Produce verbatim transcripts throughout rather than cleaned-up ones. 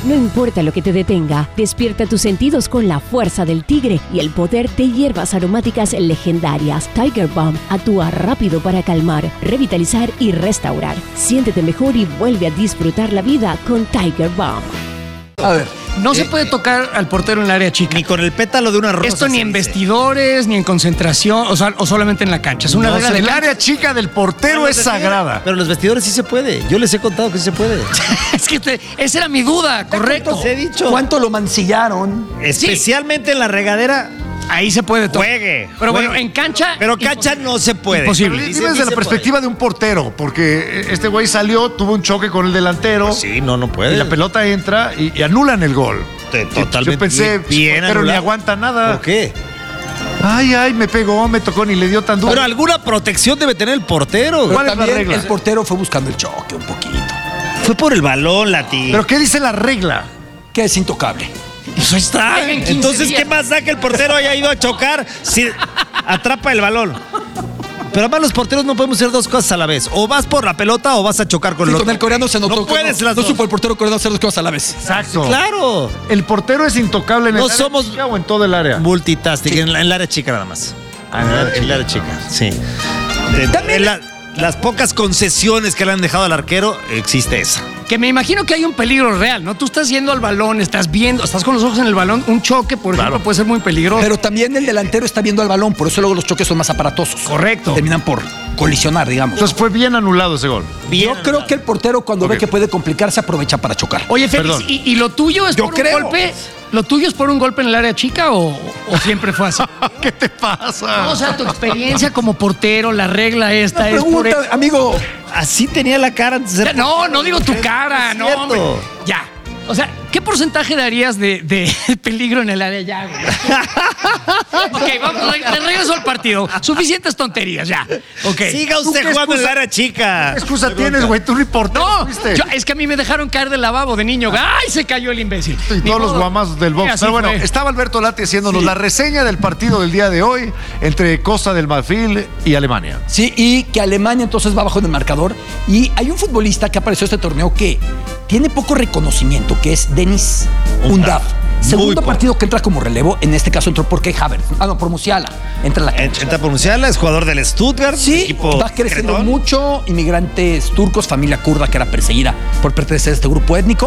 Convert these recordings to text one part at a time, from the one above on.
No importa lo que te detenga, despierta tus sentidos con la fuerza del tigre y el poder de hierbas aromáticas legendarias. Tiger Balm actúa rápido para calmar, revitalizar y restaurar. Siéntete mejor y vuelve a disfrutar la vida con Tiger Balm. A ver, No eh, se puede tocar al portero en el área chica. Ni con el pétalo de una rosa. Esto ni se en dice. vestidores, ni en concentración, o, sea, o solamente en la cancha. Es una no, regla o sea, de el cancha. área chica del portero Pero es los sagrada. vestidores- Pero los vestidores sí se puede. Yo les he contado que sí se puede. Es que te- esa era mi duda, correcto. Se he dicho. ¿Cuánto lo mancillaron? Especialmente en la regadera. Ahí se puede tocar. Juegue. Pero juegue. bueno, en cancha. Pero cancha no se puede. Imposible. Dime Dice- desde dice la puede. perspectiva de un portero, porque este güey salió, tuvo un choque con el delantero. Sí, no, no puede. Y la pelota entra y, y anulan el gol. Te- totalmente Yo pensé, bien pero ni anulado. aguanta nada. ¿Por qué? Ay, ay, me pegó, me tocó, ni le dio tan duro. Pero alguna protección debe tener el portero. ¿Cuál Pero es la también regla? el portero fue buscando el choque un poquito. Fue por el balón, Lati. ¿Pero qué dice la regla? Que es intocable. Pues ahí está. Juega en quince Entonces, días. ¿qué más da que el portero haya ido a chocar si atrapa el balón? Pero además los porteros no podemos hacer dos cosas a la vez. O vas por la pelota o vas a chocar con Sí, el con otro. el coreano se notó No que puedes no, las no dos. supo el portero coreano hacer dos cosas a la vez. Exacto. Claro. ¿El portero es intocable en el No área somos- chica o en todo el área? Multitasking. En, la- en el área chica nada más. Ah, en el área En el área chica, sí. De- de la- las pocas concesiones que le han dejado al arquero, existe esa. Que me imagino que hay un peligro real, ¿no? Tú estás yendo al balón, estás viendo, estás con los ojos en el balón. Un choque, por ejemplo, puede ser muy peligroso. Pero también el delantero está viendo al balón, por eso luego los choques son más aparatosos. Correcto. Terminan por colisionar, digamos. Entonces fue bien anulado ese gol. Bien Yo creo que el portero cuando Ok. ve que puede complicarse aprovecha para chocar. Oye, Félix, Perdón. ¿y, y lo tuyo es Yo por creo. un golpe? ¿Lo tuyo es por un golpe en el área chica o, o siempre fue así? ¿Qué te pasa? No, o sea, tu experiencia como portero, la regla esta es por... Pregunta, amigo. Así tenía la cara antes de ser No, no digo tu cara, no, cierto. hombre. Ya. O sea, ¿qué porcentaje darías de, de peligro en el área ya, güey? Ok, vamos, te regreso al partido. Suficientes tonterías, ya. Ok. Siga ¿Tú usted qué jugando en el excusa- área chica. ¿Qué excusa tienes, güey? Tú reportero No, fuiste. yo- es que a mí me dejaron caer del lavabo de niño. ¡Ay, se cayó el imbécil! Y Ni todos los modo. guamazos del Sí, box. así Pero bueno, fue. estaba Alberto Lati haciéndonos Sí. la reseña del partido del día de hoy entre Costa del Marfil y Alemania. Sí, y que Alemania entonces va abajo en el marcador. Y hay un futbolista que apareció en este torneo que tiene poco reconocimiento, que es Denis Undav. Segundo poco. partido que entra como relevo, en este caso entró por Kai Havertz. Ah, no, por Musiala. Entra en la cancha. Entra por Musiala, es jugador del Stuttgart. Sí, equipo va creciendo cretón. mucho. Inmigrantes turcos, familia kurda que era perseguida por pertenecer a este grupo étnico.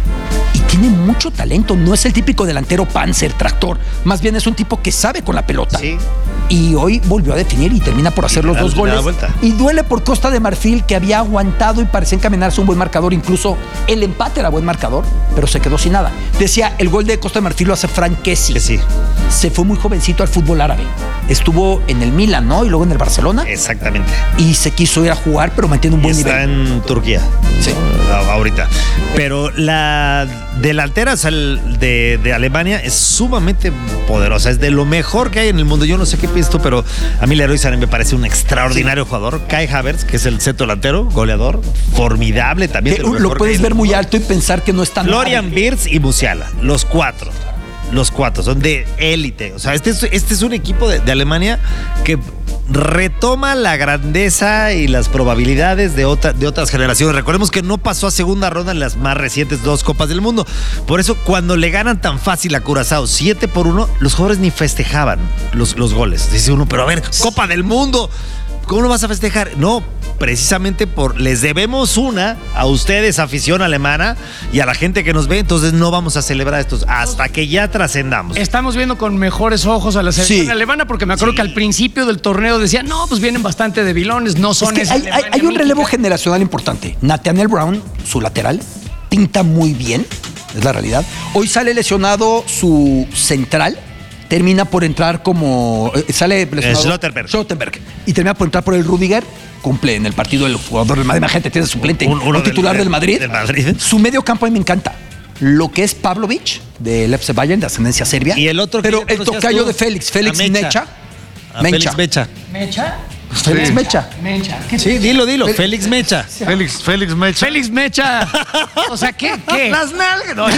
Y tiene mucho talento. No es el típico delantero panzer, tractor. Más bien es un tipo que sabe con la pelota. Sí. Y hoy volvió a definir y termina por hacer le los da- dos le da goles. vuelta. Y duele por Costa de Marfil, que había aguantado y parecía encaminarse a un buen marcador. Incluso el empate era buen marcador, pero se quedó sin nada. Decía, el gol de Costa de Marfil lo hace Frank Kessie. Que sí, Se fue muy jovencito al fútbol árabe. Estuvo en el Milan, ¿no? Y luego en el Barcelona. exactamente. Y se quiso ir a jugar, pero mantiene un Y buen está nivel. en Turquía. Sí. a- ahorita. Pero la delantera o sea, el de, de Alemania es sumamente poderosa. Es de lo mejor que hay en el mundo. Yo no sé qué piensas tú, pero a mí Leroy Sané me parece un extraordinario jugador. Kai Havertz, que es el centro delantero, goleador, formidable también. Que de lo lo mejor que puedes hay en ver el muy mundo. alto y pensar que no es tan Florian árabe. Wirtz y Musiala, los cuatro. Los cuatro son de élite. O sea, este es, este es un equipo de, de Alemania que retoma la grandeza y las probabilidades de, otra, de otras generaciones. Recordemos que no pasó a segunda ronda en las más recientes dos Copas del Mundo. Por eso, cuando le ganan tan fácil a Curazao siete por uno, los jugadores ni festejaban los, los goles. Dice uno, pero a ver, Copa del Mundo, ¿cómo no vas a festejar? No, precisamente por les debemos una a ustedes, afición alemana, y a la gente que nos ve, entonces no vamos a celebrar estos hasta que ya trascendamos. Estamos viendo con mejores ojos a la selección Sí. alemana porque me acuerdo Sí. que al principio del torneo decían, no, pues vienen bastante debilones, no son Es que esa hay, hay- Alemania hay un relevo mítica. generacional importante. Nathaniel Brown, su lateral, pinta muy bien, es la realidad. Hoy sale lesionado su central, termina por entrar como... eh, sale lesionado... Schlotterberg. Schlotterberg. Y termina por entrar por el Rudiger, cumple en el partido el jugador del Madrid. Imagínate, tiene suplente, Un- un, uno del- titular del, del- Madrid. del Madrid. Su medio campo a mí me encanta. Lo que es Pavlovic, del F C Bayern, de ascendencia serbia. Y el otro que Pero ya el conocías tocayo tú, de Félix, Félix a Mecha. Mecha. A Félix Mecha. ¿Mecha? Félix Sí. Mecha. Mecha. ¿Qué Sí, dilo, dilo. Fel- Félix Mecha. Félix, Félix Mecha. Félix Mecha. O sea, ¿qué? ¿Qué? Las nalgas. No, Es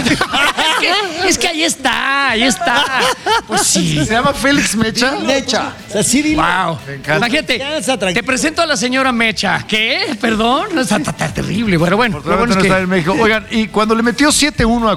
que, es que ahí está, ahí está. Pues sí. ¿Se llama Félix Mecha? Mecha. O sea, sí, dilo. Wow. Me encanta. Imagínate, Confianza, tranquilo. te presento a la señora Mecha. ¿Qué? ¿Perdón? No está, está- está terrible. Bueno, bueno. Lo bueno Afortunadamente es no que está en México. Oigan, y cuando le metió siete uno a